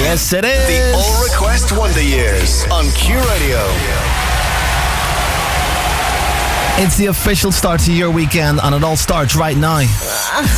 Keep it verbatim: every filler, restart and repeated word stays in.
Yes, it is. The All Request Wonder Years on Q Radio. It's the official start to your weekend, and it all starts right now.